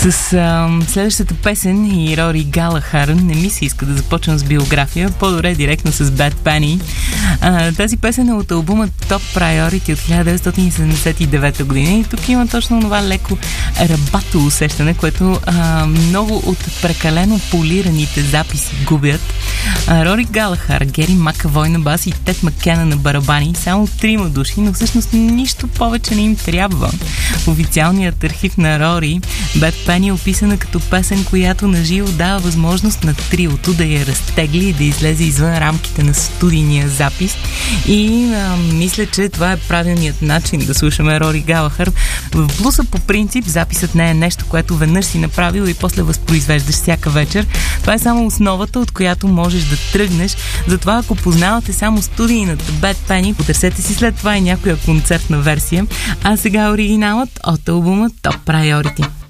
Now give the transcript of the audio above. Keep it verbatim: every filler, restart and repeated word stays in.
С а, следващата песен и Рори Галахар не ми се иска да започвам с биография, по-добре директно с Bad Penny. А, тази песен е от албума Top Priority от хиляда деветстотин седемдесет и девета година и тук има точно това леко рабато усещане, което а, много от прекалено полираните записи губят. А, Рори Галахар, Гери Макавой на бас и Тед Маккена на барабани, само трима души, но всъщност нищо повече не им трябва. В официалният архив на Рори, Bad Penny е описана като песен, която наживо дава възможност на триото да я разтегли и да излезе извън рамките на студийния запис. И а, мисля, че това е правилният начин да слушаме Рори Галахар. В блуса по принцип записът не е нещо, което веднъж си направил и после възпроизвеждаш всяка вечер. Това е само основата, от която можеш да тръгнеш. Затова, ако познавате само студийната Bad Penny, потърсете си след това и някоя концертна версия. А сега оригиналът от албума Top Priority.